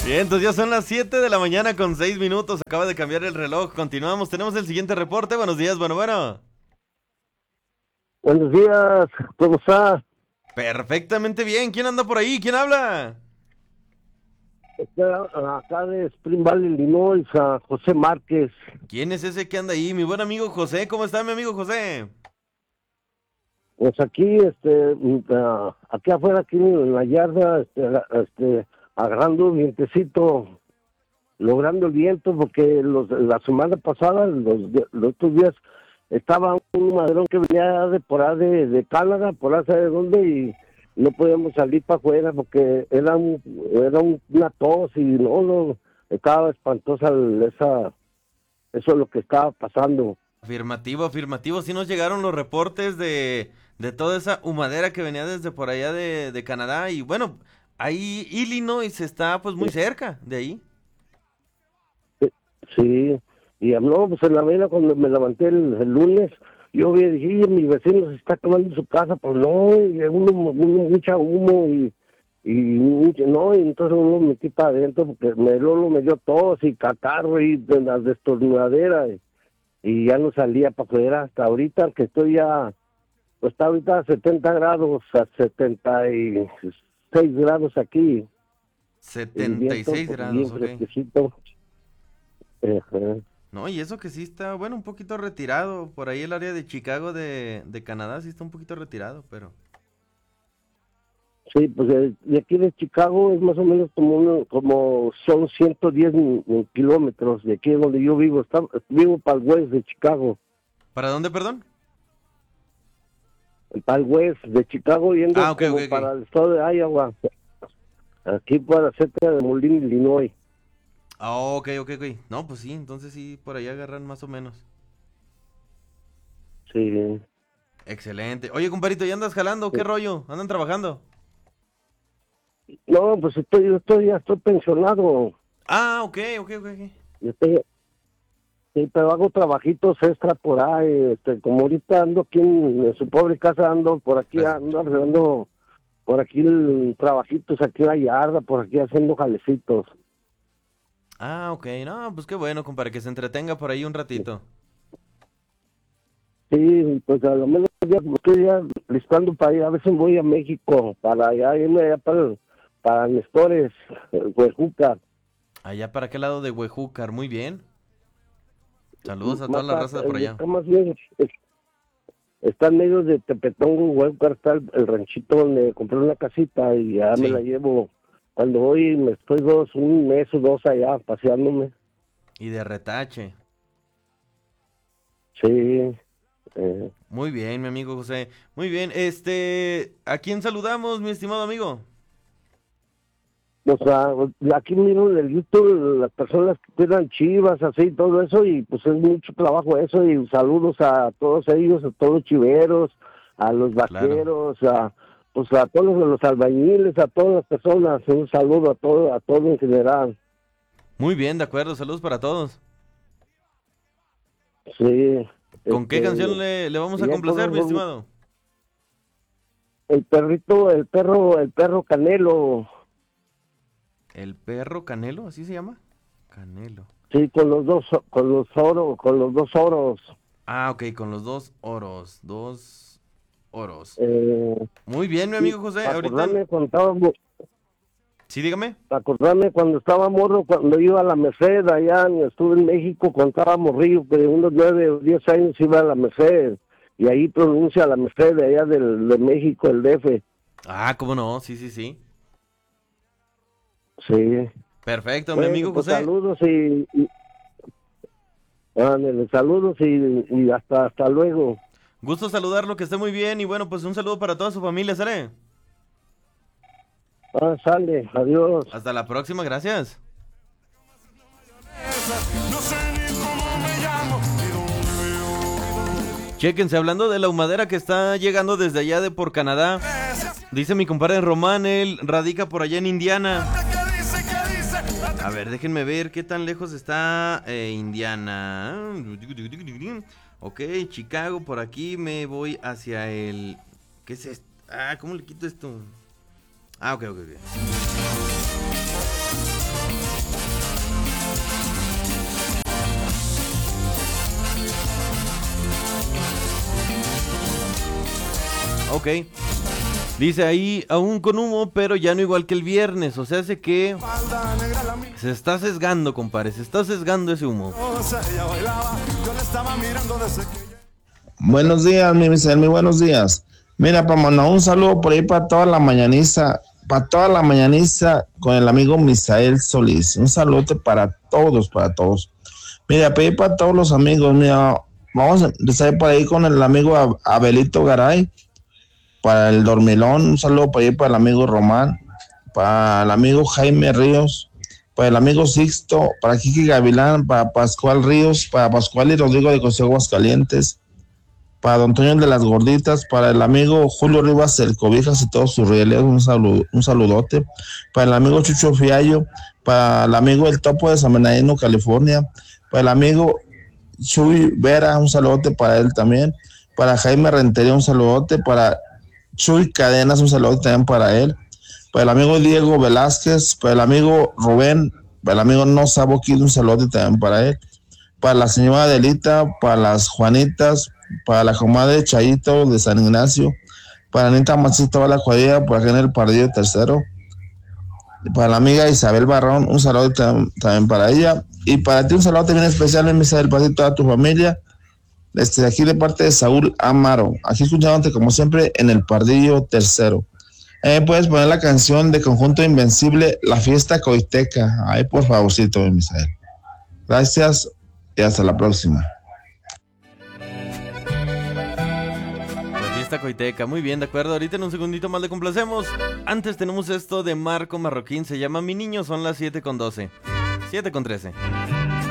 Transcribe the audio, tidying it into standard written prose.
Bien, entonces ya son las 7 de la mañana con 6 minutos. Acaba de cambiar el reloj. Continuamos. Tenemos el siguiente reporte. Buenos días, bueno. Buenos días, ¿cómo está? Perfectamente bien. ¿Quién anda por ahí? ¿Quién habla? Acá de Spring Valley, Illinois, a José Márquez. ¿Quién es ese que anda ahí? Mi buen amigo José. ¿Cómo está mi amigo José? Pues aquí, aquí afuera, aquí en la yarda, agarrando un vientecito, logrando el viento, porque la semana pasada, los otros días, estaba un madrón que venía de por ahí de Canadá, por ahí de dónde, y no podíamos salir para afuera porque era una tos y no, estaba espantosa eso es lo que estaba pasando. Afirmativo. Sí nos llegaron los reportes de toda esa humadera que venía desde por allá de Canadá. Y bueno, ahí Illinois está pues muy cerca de ahí. Sí, y no, pues en la mañana cuando me levanté el lunes, yo vi, dije, "Oye, mi vecino se está quemando su casa", pues no, y mucha humo no, y entonces uno me metí para adentro porque luego me dio tos y catarro y de las destornudaderas y ya no salía para afuera hasta ahorita que estoy ya, pues está ahorita a 70 grados, a 76 grados aquí, el viento 76 pues, grados, bien ok. fresquecito. Ajá. No, y eso que sí está, bueno, un poquito retirado. Por ahí el área de Chicago de Canadá sí está un poquito retirado, pero... Sí, pues de aquí de Chicago es más o menos como son 110 kilómetros de aquí donde yo vivo. Vivo para el west de Chicago, ¿Para dónde, perdón? para el west de Chicago, yendo Ok. como para el estado de Iowa, aquí para cerca de Moline, Illinois. Ah, ok. No, pues sí, entonces sí, por ahí agarran más o menos. Sí. Excelente. Oye, compadrito, ¿ya andas jalando? ¿Qué rollo? ¿Andan trabajando? No, pues ya estoy pensionado. Ah, ok. Yo estoy- sí, pero hago trabajitos extra por ahí, como ahorita ando aquí en su pobre casa, ando por aquí, Gracias. ando arreglando por aquí trabajitos, aquí en la yarda, por aquí haciendo jalecitos. Ah, ok. No, pues qué bueno, compadre, que se entretenga por ahí un ratito. Sí, pues a lo menos ya estoy ya listando para ir, a veces voy a México, para allá, irme allá para Nestores, Huejuca, Allá para qué lado de Huejúcar, muy bien. Saludos a toda más la raza de por allá. está más bien, está en medio de Tepetongo, Huejuca, está el ranchito donde compré una casita y ya me la Sí. llevo. Cuando voy, me estoy un mes o dos allá paseándome. Y de retache. Sí, Muy bien, mi amigo José. Muy bien, ¿a quién saludamos, mi estimado amigo? o sea, aquí miro en el YouTube las personas que cuidan chivas, así, todo eso, y pues es mucho trabajo eso, y saludos a todos ellos, a todos los chiveros, a los Claro. vaqueros, pues a todos los albañiles, a todas las personas, un saludo a todos en general. Muy bien, de acuerdo, saludos para todos. Sí, ¿Con qué canción le vamos y a ya complacer, mi estimado? el perro Canelo, ¿El perro Canelo? ¿Así se llama? Canelo. sí, con los dos oros, Ah, ok, con los dos oros. Dos oros. eh, Muy bien, mi sí, amigo José. para Ahorita. acordarme cuando estábamos Sí, dígame. acordarme cuando estaba morro, cuando iba a la Merced, allá estuve en México, cuando estaba morrillo, que de unos 9 o 10 años iba a la Merced, y ahí pronuncia la Merced de allá de México, el DF. Ah, cómo no, sí. Sí. Perfecto, mi Bueno, amigo pues José. saludos ándale, saludos y hasta luego. Gusto saludarlo, que esté muy bien. Y bueno, pues un saludo para toda su familia, ¿sale? Sale, adiós. Hasta la próxima, gracias. No sé ni cómo me llamo, ni dónde vivo. Chéquense, hablando de la humadera que está llegando desde allá de por Canadá. Dice mi compadre Román, él radica por allá en Indiana. ¿Qué dice? A ver, déjenme ver qué tan lejos está Indiana. Ok, Chicago, por aquí me voy hacia el... ¿Qué es esto? Ah, ¿cómo le quito esto? Ah, ok. ¿ok? Dice ahí, aún con humo, pero ya no igual que el viernes. O sea, hace que Falda negra la se está sesgando, compadre. Se está sesgando ese humo. mimosa, ella bailaba, yo la estaba mirando desde que ella... Buenos días, mi Misael, muy buenos días. Mira, para mandar un saludo por ahí para toda la mañaniza con el amigo Misael Solís. Un saludo para todos, para todos. Mira, pedir para todos los amigos, mira, vamos a empezar por ahí con el amigo Abelito Garay, para el Dormilón, un saludo para ahí para el amigo Román, para el amigo Jaime Ríos, para el amigo Sixto, para Kiki Gavilán, para Pascual Ríos, para Pascual y Rodrigo de Consejo Aguascalientes, para Don Toño de las Gorditas, para el amigo Julio Rivas el Cobijas y todos sus rieles, un saludote, para el amigo Chucho Fiallo, para el amigo El Topo de San Bernardino, California, para el amigo Chuy Vera, un saludote para él también, para Jaime Rentería, un saludote, para Chuy Cadenas, un saludote también para él, para el amigo Diego Velázquez, para el amigo Rubén, para el amigo No Sabo Kid, un saludote también para él, para la señora Adelita, para las Juanitas, para la comadre Chayito de San Ignacio, para Anita Macista de la Cuadrilla, por acá en el Pardillo Tercero, para la amiga Isabel Barrón, un saludo también para ella, y para ti un saludo también especial en Misa del Paz y toda tu familia, desde aquí de parte de Saúl Amaro, aquí escuchándote como siempre en el Pardillo Tercero. Puedes poner la canción de Conjunto Invencible, La Fiesta Coiteca, ahí por favorcito, Misael. Gracias y hasta la próxima. La fiesta coiteca, muy bien, de acuerdo. Ahorita en un segundito más le complacemos. Antes tenemos esto de Marco Marroquín, se llama Mi Niño, son las 7:12. 7:13.